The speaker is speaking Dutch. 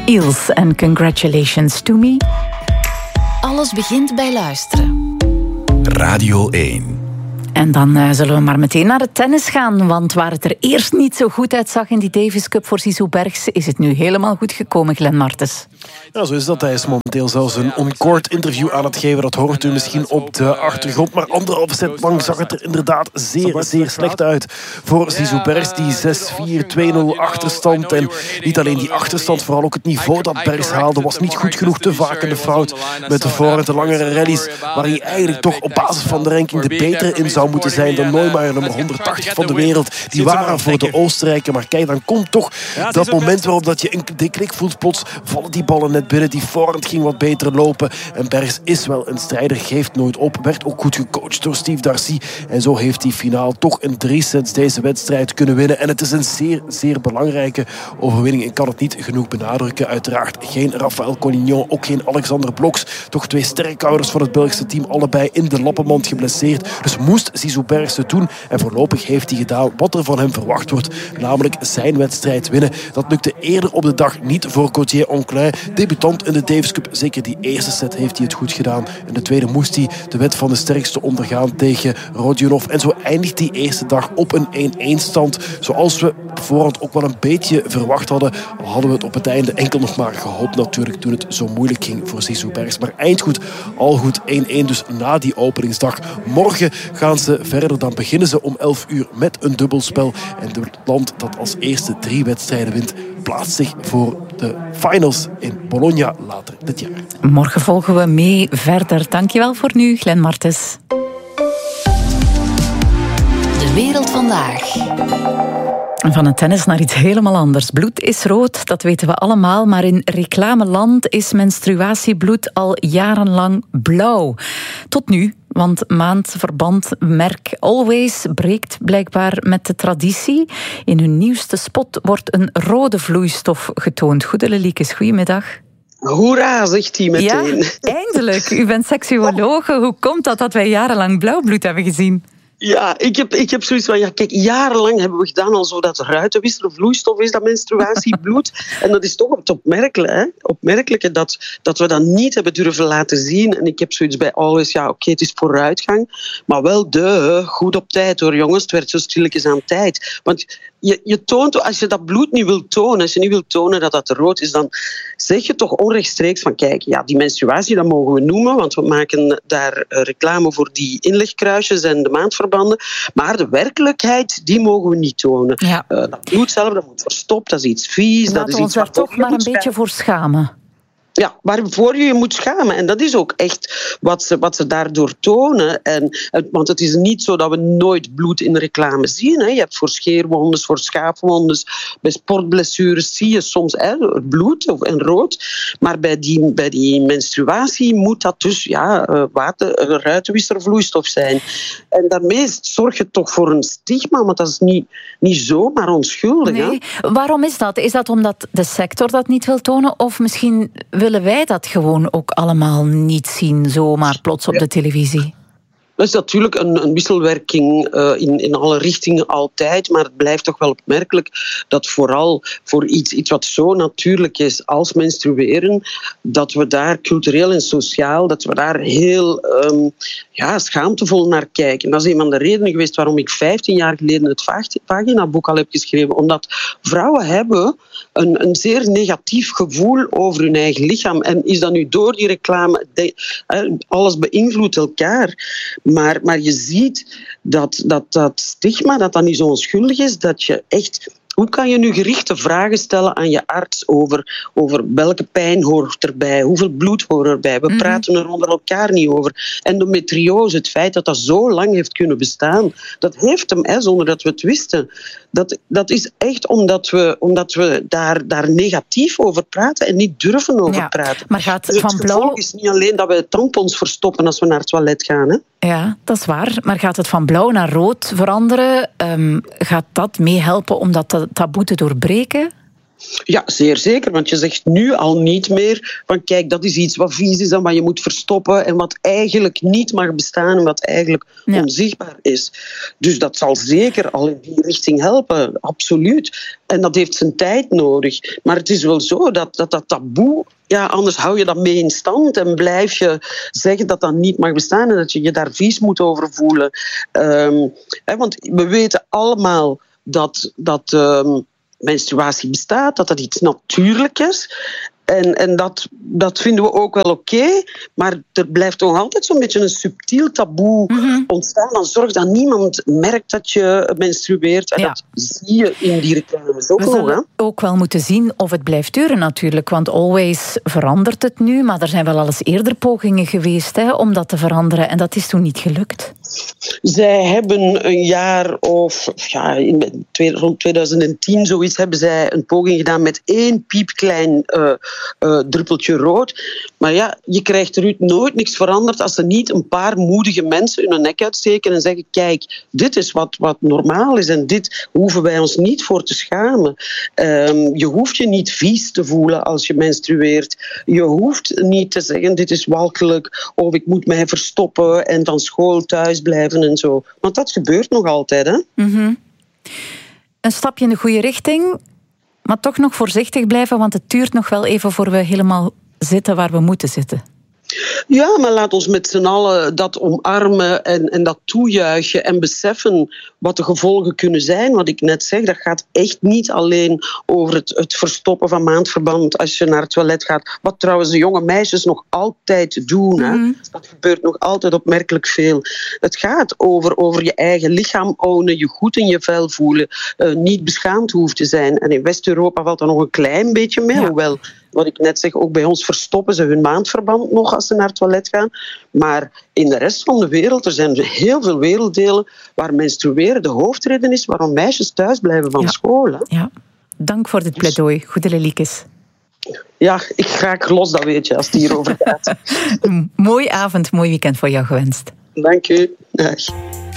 Eels en Congratulations to Me. Alles begint bij luisteren. Radio 1. En dan zullen we maar meteen naar het tennis gaan. Want waar het er eerst niet zo goed uitzag in die Davis Cup voor Zizou Bergs, is het nu helemaal goed gekomen, Glenn Martens. Ja, zo is dat. Hij is momenteel zelfs een on-court interview aan het geven. Dat hoort u misschien op de achtergrond. Maar 1,5 set lang zag het er inderdaad zeer slecht uit voor Zizou Bergs. Die 6-4, 2-0 achterstand. En niet alleen die achterstand, vooral ook het niveau dat Bergs haalde was niet goed genoeg. Te vaak in de fout met de voorhand, de langere rallies, waar hij eigenlijk toch op basis van de ranking de betere in zou moeten zijn. De Neumayer, nummer 180 van de wereld. Die waren voor de Oostenrijker. Maar kijk, dan komt toch dat moment waarop dat je de klik voelt. Plots vallen die ballen net binnen. Die voorhand ging wat beter lopen. En Bergs is wel een strijder, geeft nooit op. Werd ook goed gecoacht door Steve Darcy. En zo heeft hij finaal toch in 3 sets deze wedstrijd kunnen winnen. En het is een zeer belangrijke overwinning. Ik kan het niet genoeg benadrukken. Uiteraard geen Rafael Collignon, ook geen Alexander Bloks. Toch 2 sterkhouders van het Belgische team. Allebei in de lappenmand geblesseerd. Dus moest Zizou Bergs het doen. En voorlopig heeft hij gedaan wat er van hem verwacht wordt. Namelijk zijn wedstrijd winnen. Dat lukte eerder op de dag niet voor Gauthier Onclin. Debutant in de Davis Cup. Zeker die eerste set heeft hij het goed gedaan. In de tweede moest hij de wet van de sterkste ondergaan tegen Rodionov. En zo eindigt die eerste dag op een 1-1 stand. Zoals we op voorhand ook wel een beetje verwacht hadden. Al hadden we het op het einde enkel nog maar gehoopt natuurlijk toen het zo moeilijk ging voor Zizou Bergs. Maar eindgoed, al goed 1-1 dus na die openingsdag. Morgen gaan ze verder. Dan beginnen ze om 11 uur met een dubbelspel. En het land dat als eerste 3 wedstrijden wint, plaatst zich voor de finals in Bologna later dit jaar. Morgen volgen we mee verder. Dankjewel voor nu, Glenn Martens. De wereld vandaag. Van het tennis naar iets helemaal anders. Bloed is rood, dat weten we allemaal. Maar in reclameland is menstruatiebloed al jarenlang blauw. Tot nu. Want maandverbandmerk Always breekt blijkbaar met de traditie. In hun nieuwste spot wordt een rode vloeistof getoond. Goedele goedemiddag. Hoera, zegt hij meteen. Ja, eindelijk. U bent seksuologe. Hoe komt dat wij jarenlang blauw bloed hebben gezien? Ja, ik heb zoiets van, ja, kijk, jarenlang hebben we gedaan alsof dat ruitenwisser vloeistof is, dat menstruatiebloed. En dat is toch het opmerkelijke dat we dat niet hebben durven laten zien. En ik heb zoiets bij Always, ja, oké, het is vooruitgang, maar wel goed op tijd hoor, jongens. Het werd zo stilletjes aan tijd. Want je toont, als je dat bloed niet wilt tonen, als je niet wilt tonen dat dat rood is, dan zeg je toch onrechtstreeks van, kijk, ja, die menstruatie, dat mogen we noemen, want we maken daar reclame voor die inlegkruisjes en de maandverbanden. Maar de werkelijkheid, die mogen we niet tonen. Ja. Dat bloed zelf, dat moet verstopt, dat is iets vies. Laten we ons daar toch maar een beetje voor schamen. Ja, waarvoor je moet schamen. En dat is ook echt wat ze daardoor tonen. Want het is niet zo dat we nooit bloed in reclame zien. Hè. Je hebt voor scheerwondes, voor schaafwondes, bij sportblessures zie je soms bloed en rood. Maar bij die menstruatie moet dat dus ruitenwisservloeistof zijn. En daarmee zorg je toch voor een stigma, want dat is niet zomaar onschuldig. Nee. Hè. Waarom is dat? Is dat omdat de sector dat niet wil tonen? Of misschien willen wij dat gewoon ook allemaal niet zien, zomaar plots op de televisie? Dat is natuurlijk een wisselwerking in alle richtingen altijd, maar het blijft toch wel opmerkelijk dat vooral voor iets wat zo natuurlijk is als menstrueren, dat we daar cultureel en sociaal, dat we daar heel schaamtevol naar kijken. Dat is een van de redenen geweest waarom ik 15 jaar geleden het Vagina-boek al heb geschreven, omdat vrouwen hebben een zeer negatief gevoel over hun eigen lichaam. En is dat nu door die reclame, alles beïnvloedt elkaar. Maar je ziet dat stigma, dat niet zo onschuldig is, dat je echt... Hoe kan je nu gerichte vragen stellen aan je arts over welke pijn hoort erbij, hoeveel bloed hoort erbij? We praten er onder elkaar niet over. Endometriose, het feit dat dat zo lang heeft kunnen bestaan, dat heeft hem, zonder dat we het wisten. Dat is echt omdat we daar negatief over praten en niet durven over praten. Maar gaat dus van het gevolg is niet alleen dat we tampons verstoppen als we naar het toilet gaan. Hè? Ja, dat is waar. Maar gaat het van blauw naar rood veranderen? Gaat dat meehelpen om dat taboe te doorbreken? Ja, zeer zeker. Want je zegt nu al niet meer van kijk, dat is iets wat vies is en wat je moet verstoppen en wat eigenlijk niet mag bestaan en wat eigenlijk onzichtbaar is. Dus dat zal zeker al in die richting helpen, absoluut. En dat heeft zijn tijd nodig. Maar het is wel zo dat taboe, ja, anders hou je dat mee in stand en blijf je zeggen dat dat niet mag bestaan en dat je je daar vies moet over voelen. Want we weten allemaal dat menstruatie bestaat, dat dat iets natuurlijk is. En dat vinden we ook wel oké, maar er blijft toch altijd zo'n beetje een subtiel taboe ontstaan. Dan zorg dat niemand merkt dat je menstrueert. En dat zie je in die reclames ook nog. We zullen ook wel moeten zien of het blijft duren natuurlijk, want Always verandert het nu, maar er zijn wel al eens eerder pogingen geweest om dat te veranderen en dat is toen niet gelukt. Zij hebben een jaar of rond 2010 zoiets hebben zij een poging gedaan met 1 piepklein druppeltje rood. Maar ja, je krijgt er nooit niks veranderd als er niet een paar moedige mensen hun nek uitsteken en zeggen kijk, dit is wat normaal is en dit hoeven wij ons niet voor te schamen. Je hoeft je niet vies te voelen als je menstrueert. Je hoeft niet te zeggen dit is walgelijk of ik moet mij verstoppen en van school thuis blijven en zo. Want dat gebeurt nog altijd, hè? Mm-hmm. Een stapje in de goede richting, maar toch nog voorzichtig blijven, want het duurt nog wel even voor we helemaal zitten waar we moeten zitten. Ja, maar laat ons met z'n allen dat omarmen en dat toejuichen en beseffen wat de gevolgen kunnen zijn. Wat ik net zeg, dat gaat echt niet alleen over het verstoppen van maandverband als je naar het toilet gaat. Wat trouwens de jonge meisjes nog altijd doen. Hè. Dat gebeurt nog altijd opmerkelijk veel. Het gaat over je eigen lichaam ownen, je goed in je vel voelen, niet beschaamd hoeft te zijn. En in West-Europa valt er nog een klein beetje mee, hoewel... Wat ik net zeg, ook bij ons verstoppen ze hun maandverband nog als ze naar het toilet gaan. Maar in de rest van de wereld, er zijn heel veel werelddelen waar menstrueren de hoofdreden is waarom meisjes thuis blijven van school. Hè. Ja. Dank voor dit pleidooi. Goede Liekes. Ja, ik raak los, dat weet je, als het hierover gaat. Mooie avond, mooi weekend voor jou gewenst. Dank u. Dag.